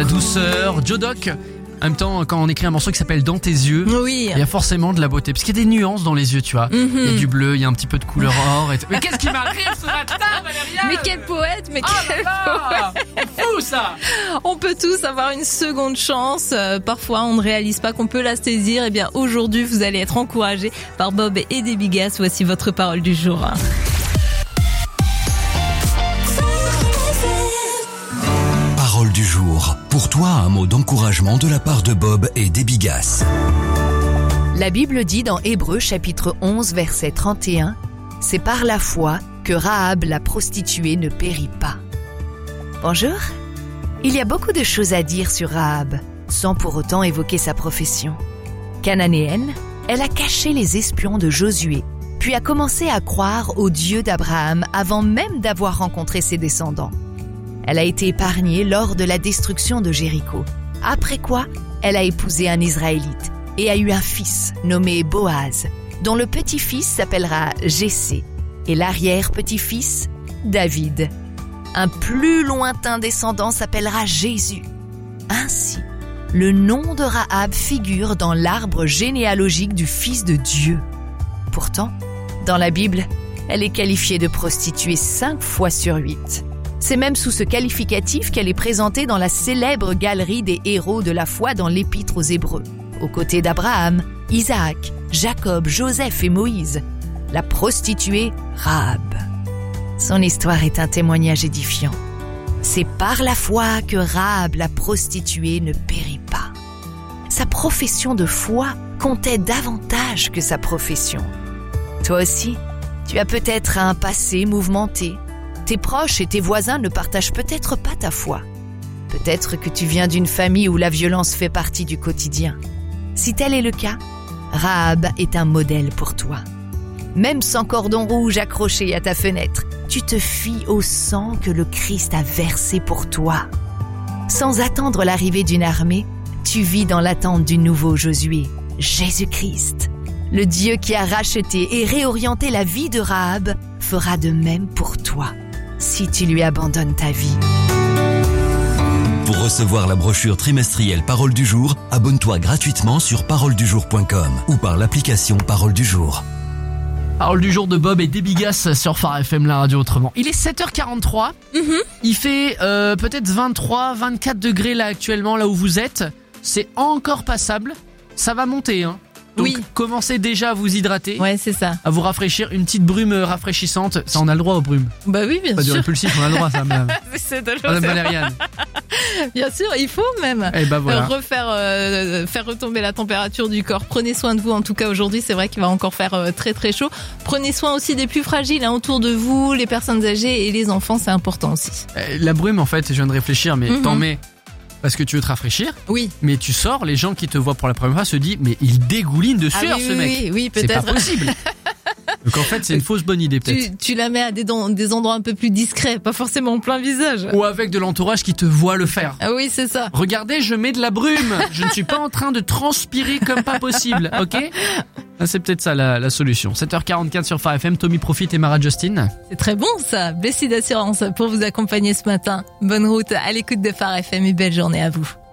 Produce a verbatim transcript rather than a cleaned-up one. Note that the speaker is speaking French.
douceur. Joe Doc. En même temps, quand on écrit un morceau qui s'appelle Dans tes yeux, oui. il y a forcément de la beauté. Parce qu'il y a des nuances dans les yeux, tu vois. Mm-hmm. Il y a du bleu, il y a un petit peu de couleur or. Et mais qu'est-ce qui m'arrive ce matin, Valériane? Mais quel poète, mais oh quel là poète. C'est fou ça. On peut tous avoir une seconde chance. Euh, parfois, on ne réalise pas qu'on peut la saisir. Eh bien, aujourd'hui, vous allez être encouragés par Bob et des Bigas. Voici votre parole du jour. Parole du jour. Pour toi, un mot d'encouragement de la part de Bob et des Bigas. La Bible dit dans Hébreux chapitre onze verset trente et un, « C'est par la foi que Rahab la prostituée ne périt pas. » Bonjour. Il y a beaucoup de choses à dire sur Rahab, sans pour autant évoquer sa profession. Cananéenne, elle a caché les espions de Josué, puis a commencé à croire au Dieu d'Abraham avant même d'avoir rencontré ses descendants. Elle a été épargnée lors de la destruction de Jéricho. Après quoi, elle a épousé un Israélite et a eu un fils nommé Boaz, dont le petit-fils s'appellera Jessé et l'arrière-petit-fils David. Un plus lointain descendant s'appellera Jésus. Ainsi, le nom de Rahab figure dans l'arbre généalogique du Fils de Dieu. Pourtant, dans la Bible, elle est qualifiée de prostituée cinq fois sur huit. C'est même sous ce qualificatif qu'elle est présentée dans la célèbre galerie des héros de la foi dans l'Épître aux Hébreux, aux côtés d'Abraham, Isaac, Jacob, Joseph et Moïse, la prostituée Rahab. Son histoire est un témoignage édifiant. C'est par la foi que Rahab, la prostituée, ne périt pas. Sa profession de foi comptait davantage que sa profession. Toi aussi, tu as peut-être un passé mouvementé. Tes proches et tes voisins ne partagent peut-être pas ta foi. Peut-être que tu viens d'une famille où la violence fait partie du quotidien. Si tel est le cas, Rahab est un modèle pour toi. Même sans cordon rouge accroché à ta fenêtre, tu te fies au sang que le Christ a versé pour toi. Sans attendre l'arrivée d'une armée, tu vis dans l'attente du nouveau Josué, Jésus-Christ. Le Dieu qui a racheté et réorienté la vie de Rahab fera de même pour toi, si tu lui abandonnes ta vie. Pour recevoir la brochure trimestrielle Parole du jour, abonne-toi gratuitement sur parole du jour point com ou par l'application Parole du jour. Parole du jour de Bob et des Bigas sur Phare F M, la radio autrement. Il est sept heures quarante-trois. Mm-hmm. Il fait euh, peut-être vingt-trois, vingt-quatre degrés là actuellement, là où vous êtes. C'est encore passable. Ça va monter, hein. Donc, oui. Commencez déjà à vous hydrater. Ouais, c'est ça. À vous rafraîchir. Une petite brume rafraîchissante. Ça, on a le droit aux brumes. Bah oui, bien pas sûr. Pas du répulsif, on a le droit, ça. Madame. C'est de Madame Valériane. Bien sûr, il faut même. Et bah voilà. Refaire, euh, faire retomber la température du corps. Prenez soin de vous. En tout cas, aujourd'hui, c'est vrai qu'il va encore faire euh, très très chaud. Prenez soin aussi des plus fragiles, hein, autour de vous, les personnes âgées et les enfants, c'est important aussi. La brume, en fait, je viens de réfléchir, mais mm-hmm. t'en mets parce que tu veux te rafraîchir. Oui. Mais tu sors, les gens qui te voient pour la première fois se disent, mais il dégouline de sueur, ah oui, ce oui, mec. Oui, oui, peut-être. C'est pas possible. Donc en fait, c'est une fausse bonne idée peut-être. Tu, tu la mets à des, don- des endroits un peu plus discrets, pas forcément en plein visage. Ou avec de l'entourage qui te voit le faire. Ah oui, c'est ça. Regardez, je mets de la brume. Je ne suis pas en train de transpirer comme pas possible, ok ? C'est peut-être ça la, la solution. sept heures quarante-quatre sur Phare F M, Tommy Profit et Mara Justin. C'est très bon ça. Bessie d'assurance pour vous accompagner ce matin. Bonne route à l'écoute de Phare F M et belle journée à vous.